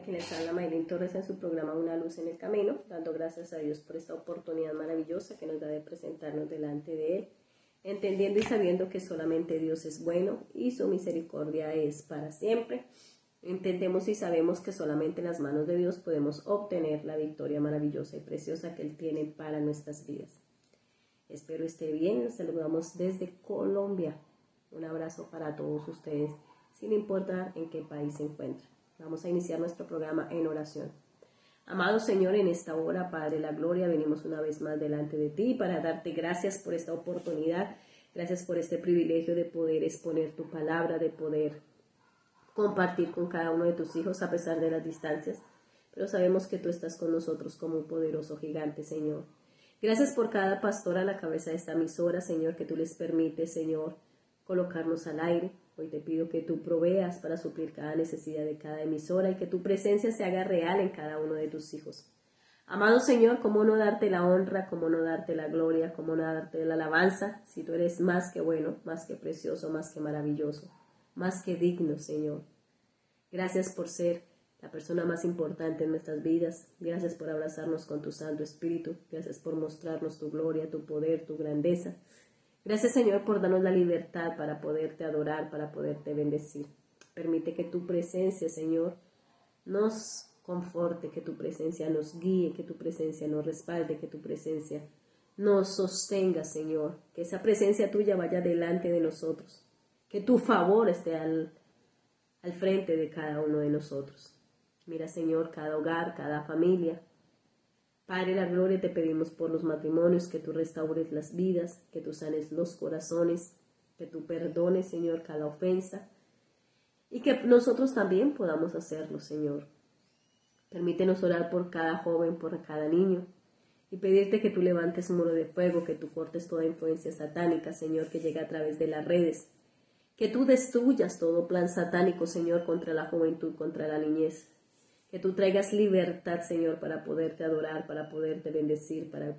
quien les habla Maylin Torres en su programa Una Luz en el Camino, dando gracias a Dios por esta oportunidad maravillosa que nos da de presentarnos delante de Él, entendiendo y sabiendo que solamente Dios es bueno y su misericordia es para siempre. Entendemos y sabemos que solamente en las manos de Dios podemos obtener la victoria maravillosa y preciosa que Él tiene para nuestras vidas. Espero esté bien, nos saludamos desde Colombia. Un abrazo para todos ustedes, sin importar en qué país se encuentran. Vamos a iniciar nuestro programa en oración. Amado Señor, en esta hora, Padre de la Gloria, venimos una vez más delante de ti para darte gracias por esta oportunidad, gracias por este privilegio de poder exponer tu palabra, de poder compartir con cada uno de tus hijos a pesar de las distancias, pero sabemos que tú estás con nosotros como un poderoso gigante, Señor. Gracias por cada pastor a la cabeza de esta emisora, Señor, que tú les permites, Señor, colocarnos al aire. Hoy te pido que tú proveas para suplir cada necesidad de cada emisora y que tu presencia se haga real en cada uno de tus hijos. Amado Señor, ¿cómo no darte la honra, cómo no darte la gloria, cómo no darte la alabanza, si tú eres más que bueno, más que precioso, más que maravilloso, más que digno, Señor? Gracias por ser la persona más importante en nuestras vidas. Gracias por abrazarnos con tu Santo Espíritu. Gracias por mostrarnos tu gloria, tu poder, tu grandeza. Gracias, Señor, por darnos la libertad para poderte adorar, para poderte bendecir. Permite que tu presencia, Señor, nos conforte, que tu presencia nos guíe, que tu presencia nos respalde, que tu presencia nos sostenga, Señor. Que esa presencia tuya vaya delante de nosotros. Que tu favor esté al frente de cada uno de nosotros. Mira, Señor, cada hogar, cada familia. Padre de la Gloria, te pedimos por los matrimonios, que tú restaures las vidas, que tú sanes los corazones, que tú perdones, Señor, cada ofensa y que nosotros también podamos hacerlo, Señor. Permítenos orar por cada joven, por cada niño y pedirte que tú levantes un muro de fuego, que tú cortes toda influencia satánica, Señor, que llega a través de las redes, que tú destruyas todo plan satánico, Señor, contra la juventud, contra la niñez. Que tú traigas libertad, Señor, para poderte adorar, para poderte bendecir, para